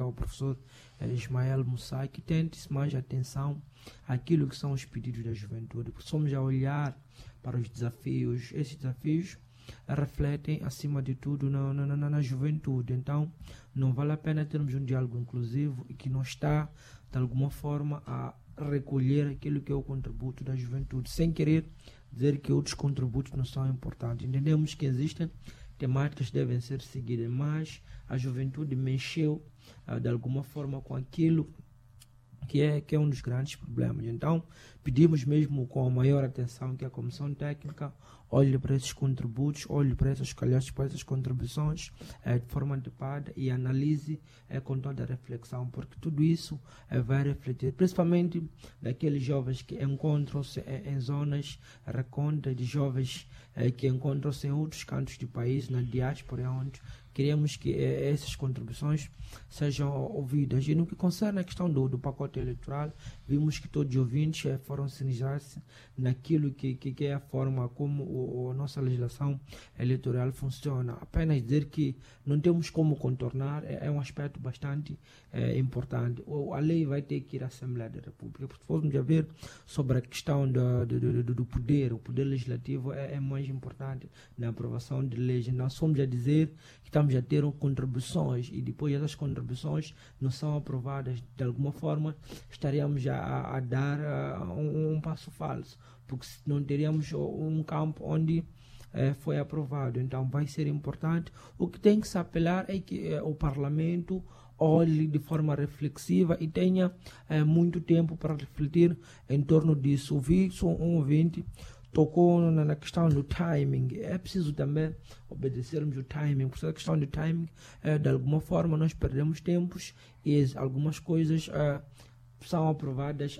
ao professor Ismael Mussai, que tente mais atenção àquilo que são os pedidos da juventude, porque somos a olhar para os desafios. Esses desafios refletem, acima de tudo, na juventude. Então, não vale a pena termos um diálogo inclusivo e que não está, de alguma forma, a recolher aquilo que é o contributo da juventude, sem querer dizer que outros contributos não são importantes. Entendemos que existem temáticas que devem ser seguidas, mas a juventude mexeu de alguma forma com aquilo que é um dos grandes problemas. Então, pedimos mesmo com a maior atenção que a Comissão Técnica olhe para esses contributos, olhe para essas contribuições de forma antecipada e analise com toda a reflexão, porque tudo isso vai refletir, principalmente daqueles jovens que encontram-se em zonas recônditas, de jovens que encontram-se em outros cantos do país, na diáspora, onde queremos que essas contribuições sejam ouvidas. E no que concerne a questão do pacote eleitoral, vimos que todos os ouvintes foram sinalizar-se naquilo que é a forma como a nossa legislação eleitoral funciona. Apenas dizer que não temos como contornar é um aspecto bastante importante. A lei vai ter que ir à Assembleia da República, porque formos a ver sobre a questão do poder, o poder legislativo é mais importante na aprovação de leis. Nós fomos a dizer que estamos a ter contribuições e depois essas contribuições não são aprovadas, de alguma forma estaríamos a dar um passo falso, porque não teríamos um campo onde foi aprovado. Então vai ser importante. O que tem que se apelar é que o Parlamento olhe de forma reflexiva e tenha muito tempo para refletir em torno disso. Ouvi um ouvinte tocou na questão do timing. É preciso também obedecermos o timing, porque a questão do timing, de alguma forma, nós perdemos tempos e algumas coisas são aprovadas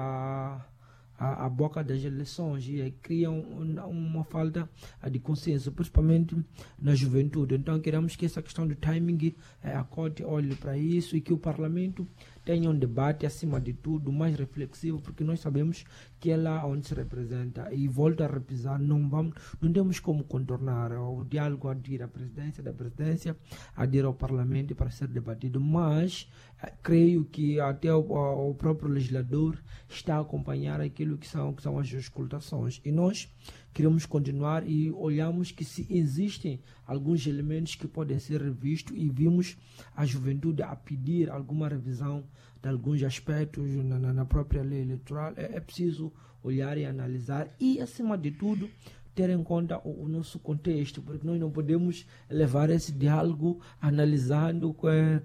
à boca das eleições e criam uma falta de consciência, principalmente na juventude. Então queremos que essa questão do timing acorde, olhe para isso e que o Parlamento tenha um debate, acima de tudo, mais reflexivo, porque nós sabemos que é lá onde se representa. E volto a repisar, não temos como contornar o diálogo, adir à presidência, da presidência, adir ao Parlamento para ser debatido, mas creio que até o próprio legislador está a acompanhar aquilo que são as auscultações. E nós queremos continuar e olhamos que se existem alguns elementos que podem ser revistos e vimos a juventude a pedir alguma revisão de alguns aspectos na própria lei eleitoral, é preciso olhar e analisar e, acima de tudo, ter em conta o nosso contexto, porque nós não podemos levar esse diálogo analisando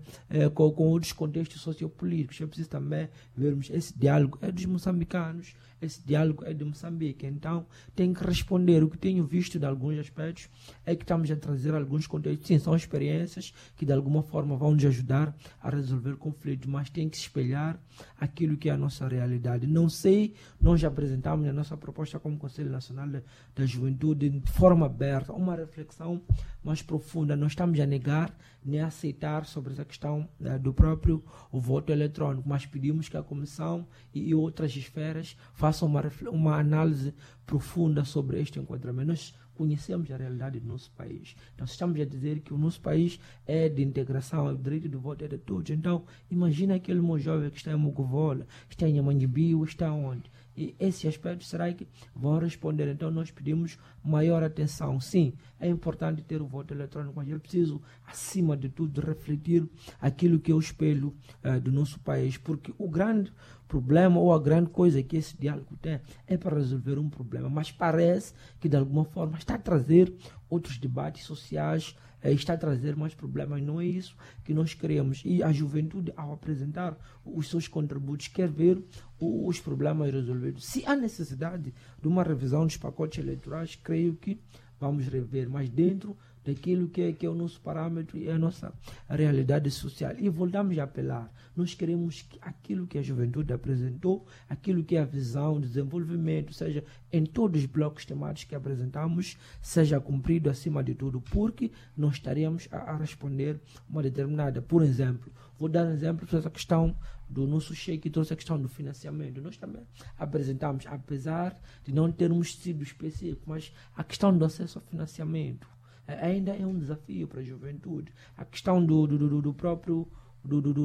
com outros contextos sociopolíticos. É preciso também vermos esse diálogo é dos moçambicanos, esse diálogo é de Moçambique. Então, tem que responder. O que tenho visto de alguns aspectos é que estamos a trazer alguns contextos. Sim, são experiências que de alguma forma vão nos ajudar a resolver conflitos, mas tem que se espelhar aquilo que é a nossa realidade. Não sei, nós já apresentamos a nossa proposta como Conselho Nacional da Juventude de forma aberta, uma reflexão mais profunda. Não estamos a negar nem a aceitar sobre essa questão do próprio voto eletrônico, mas pedimos que a Comissão e outras esferas façam uma análise profunda sobre este enquadramento. Nós conhecemos a realidade do nosso país. Nós estamos a dizer que o nosso país é de integração, o direito do voto é de todos. Então, imagina aquele meu jovem que está em Mogovola, que está em Amanhibio, está onde? E esse aspecto será que vão responder? Então nós pedimos maior atenção. Sim, é importante ter o voto eletrônico, mas eu preciso, acima de tudo, refletir aquilo que é o espelho do nosso país, porque o grande problema ou a grande coisa que esse diálogo tem é para resolver um problema, mas parece que de alguma forma está a trazer outros debates sociais, está a trazer mais problemas. Não é isso que nós queremos. E a juventude, ao apresentar os seus contributos, quer ver os problemas resolvidos. Se há necessidade de uma revisão dos pacotes eleitorais, creio que vamos rever, mas dentro daquilo que é o nosso parâmetro e a nossa realidade social. E voltamos a apelar. Nós queremos que aquilo que a juventude apresentou, aquilo que é a visão, desenvolvimento, seja em todos os blocos temáticos que apresentamos, seja cumprido acima de tudo, porque nós estaríamos a responder uma determinada. Por exemplo, vou dar um exemplo para essa questão do nosso cheque, que trouxe a questão do financiamento. Nós também apresentamos, apesar de não termos sido específicos, mas a questão do acesso ao financiamento ainda é um desafio para a juventude. A questão do próprio